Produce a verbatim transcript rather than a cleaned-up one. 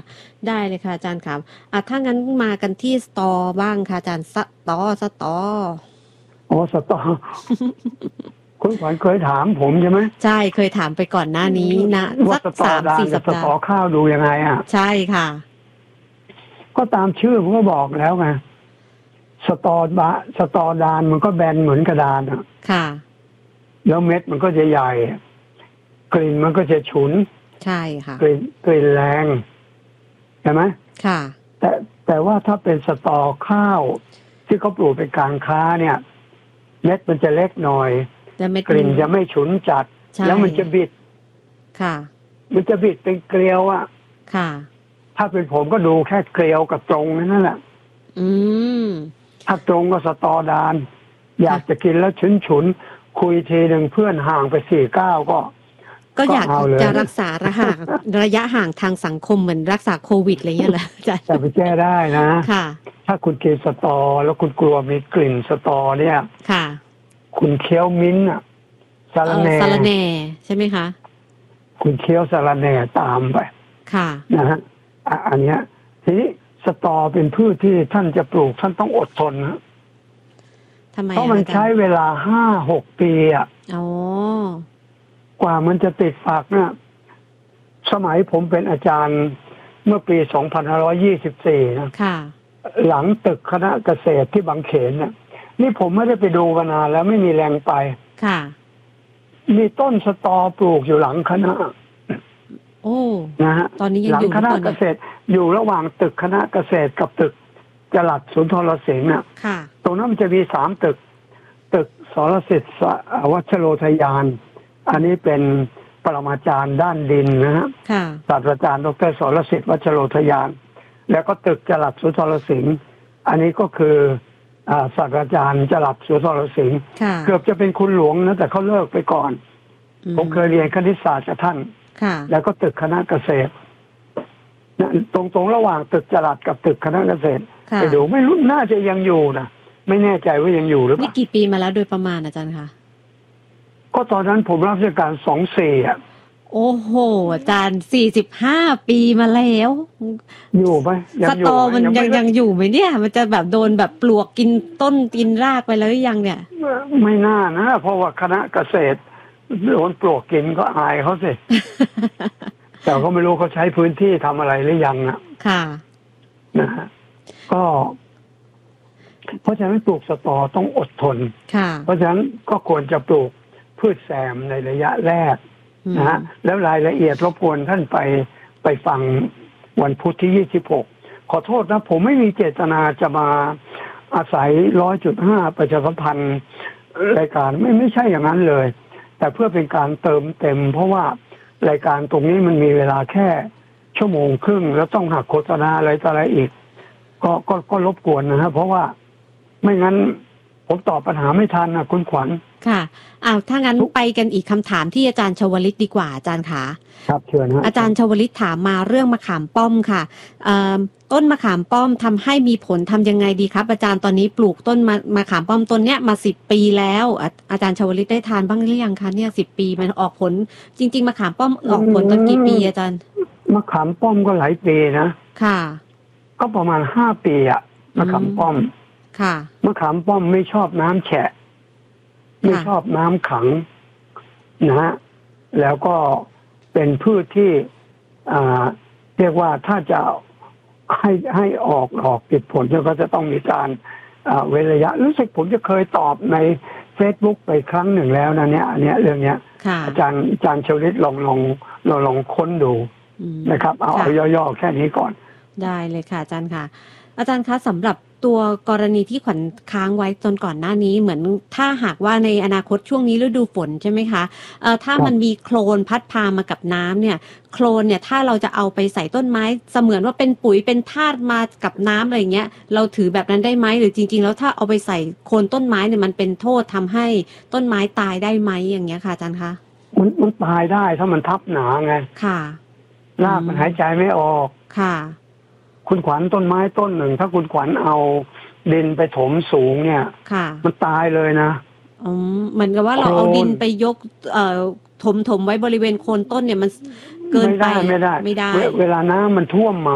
ได้เลยค่ะอาจารย์ครับอ่ะถ้างั้นมากันที่สตอบ้างค่ะอาจารย์สตอสตออ๋อสตอ คุณขวัญเคยถามผมใช่ไหมใช่เคยถามไปก่อนหน้านี้นะสักว่าสตอสามดานสี่สัปดาห์กับสตอข้าวดูยังไงอ่ะใช่ค่ะก็ตามชื่อผมก็บอกแล้วไงสตอบะสตอดานมันก็แบนเหมือนกระดานอ่ะค่ะแล้วเม็ดมันก็จะใหญ่กลิ่นมันก็จะฉุนใช่ค่ะกลิ่นกลิ่นแรงใช่ไหมค่ะแต่แต่ว่าถ้าเป็นสตอข้าวที่เขาปลูกเป็นการค้าเนี่ย เม็ดมันจะเล็กหน่อยกลิ่นจะไม่ฉุนจัดแล้วมันจะบิดค่ะมันจะบิดเป็นเกลียวอ่ะค่ะถ้าเป็นผมก็ดูแค่เกลียวกับตรงนั่นแหละอืมถ้าตรงก็สตอดานอยากจะกินแล้วฉุนฉุนคุยทีหนึ่งเพื่อนห่างไปสี่เก้าก็ก็อยากจะรักษาระห่างระยะห่างทางสังคมเหมือนรักษาโควิดอะไรเงี้ยเหรออาจารย์แต่ไปแก้ได้นะค่ะถ้าคุณกินสตอแล้วคุณกลัวมีกลิ่นสตอเนี่ยค่ะคุณเคี้ยวมิ้นท์อ่ะสาระแหน่สาระแหน่ใช่ไหมคะคุณเคี้ยวสาระแหน่ตามไปค่ะนะฮะอันเนี้ยทีนี้สตอเป็นพืชที่ท่านจะปลูกท่านต้องอดทนนะทำไมเพราะมันใช้เวลาห้าหกปีอ่ะอ๋อกว่ามันจะติดฝักเนี่ยสมัยผมเป็นอาจารย์เมื่อปีสองพันห้าร้อยยี่สิบสี่นะค่ะหลังตึกคณะเกษตรที่บางเขนเนี่ยนี่ผมไม่ได้ไปดูมานานแล้วไม่มีแรงไปค่ะมีต้นสตอปลูกอยู่หลังคณะโอ้นะฮะตอนนี้ยังหลังอยู่คณะเกษตรอยู่ระหว่างตึกคณะเกษตรกับตึกจรัสสุนทรเสงห์เนี่ยตรงนั้นมันจะมีสามตึกตึกสรสิทธิ์วัชโรทยานอันนี้เป็นปรมาจารย์ด้านดินนะฮะศาสตราจารย์ดรสรสิทธิ์วัชโรทยานแล้วก็ตึกจรัสสุนทรเสงห์อันนี้ก็คือศาสตราจารย์จรัสสุนทรเสงห์เกือบจะเป็นคุณหลวงนะแต่เขาเลิกไปก่อนผมเคยเรียนคณิตศาสตร์กับท่านแล้วก็ตึกคณะเกษตรตรงตรงระหว่างตึกจรัสกับตึกคณะเกษตรไปดูไม่รู้น่าจะยังอยู่นะไม่แน่ใจว่ายังอยู่หรือเปล่านี่กี่ปีมาแล้วโดยประมาณอาจารย์คะก็ตอนนั้นผมรับราชการสองสี่อ่ะโอ้โหอาจารย์สี่สิบห้าปีมาแล้วอยู่ไหมสตอมันยังยังอยู่ไหมเนี่ยมันจะแบบโดนแบบปลวกกินต้นกินรากไปแล้วยังเนี่ยไม่น่านะเพราะว่าคณะเกษตรโดนปลวกกินก็อายเขาสิ แต่ก็ไม่รู้เขาใช้พื้นที่ทำอะไรหรือยังนะค่ะนะฮะก็เพราะฉะนั้นปลูกสตอต้องอดทนเพราะฉะนั้นก็ควรจะปลูกพืชแซมในระยะแรกนะฮะแล้วรายละเอียดรบกวนท่านไปไปฟังวันพุธที่ยี่สิบหกขอโทษนะผมไม่มีเจตนาจะมาอาศัย ร้อยจุดห้า ประชาสัมพันธ์รายการไม่ไม่ใช่อย่างนั้นเลยแต่เพื่อเป็นการเติมเต็มเพราะว่ารายการตรงนี้มันมีเวลาแค่ชั่วโมงครึ่งแล้วต้องหักโฆษณาอะไรต่ออะไรอีกก็ก็ก็รบกวนนะฮะเพราะว่าไม่งั้นผมตอบปัญหาไม่ทันนะคุณขวัญค่ะอ้าวถ้างั้นไปกันอีกคำถามที่อาจารย์ชวลิตดีกว่าอาจารย์คะครับเชิญนะอาจารย์ชวลิตถามมาเรื่องมะขามป้อมค่ะต้นมะขามป้อมทำให้มีผลทำยังไงดีครับอาจารย์ตอนนี้ปลูกต้นมะมะขามป้อมต้นเนี้ยมาสิบปีแล้วอาจารย์ชวลิตได้ทานบ้างหรือยังคะเนี่ยสิบปีมันออกผลจริงๆมะขามป้อมออกผลตั้งกี่ปีอาจารย์มะขามป้อมก็หลายปีนะค่ะก็ประมาณห้าปีอะมะขามป้อมค่ะมะขามป้อมไม่ชอบน้ำแฉะไม่ชอบน้ำขังนะฮะแล้วก็เป็นพืชที่อ่าเรียกว่าถ้าจะให้ให้ออกออกติดผลก็จะต้องมีการเว้นระยะรู้สึกผมจะเคยตอบใน Facebook ไปครั้งหนึ่งแล้วนะเนี่ยอันเนี้ยเรื่องเนี้ยอาจารย์อาจารย์ชวลิตลองลองลองลองค้นดูนะครับเอาเอาย่อๆแค่นี้ก่อนได้เลยค่ะอาจารย์ค่ะอาจารย์คะสำหรับตัวกรณีที่ขวัญค้างไว้จนก่อนหน้านี้เหมือนถ้าหากว่าในอนาคตช่วงนี้ฤดูฝนใช่ไหมคะเอ่อถ้ามันมีโคลนพัดพามากับน้ำเนี่ยโคลนเนี่ยถ้าเราจะเอาไปใส่ต้นไม้เสมือนว่าเป็นปุ๋ยเป็นธาตุมากับน้ำอะไรเงี้ยเราถือแบบนั้นได้ไหมหรือจริงๆแล้วถ้าเอาไปใส่โคนต้นไม้เนี่ยมันเป็นโทษทำให้ต้นไม้ตายได้ไหมอย่างเงี้ยค่ะอาจารย์คะมันมันตายได้ถ้ามันทับหนาไงค่ะรากมันหายใจไม่ออกค่ะคุณขวัญต้นไม้ต้นหนึ่งถ้าคุณขวัญเอาดินไปถมสูงเนี่ยมันตายเลยนะอ๋อเหมือนกับว่าเราเอาดินไปยกเอ่อถมถมไว้บริเวณโคนต้นเนี่ยมันเกินไปไม่ได้ไม่ได้เวลาน้ำมันท่วมมา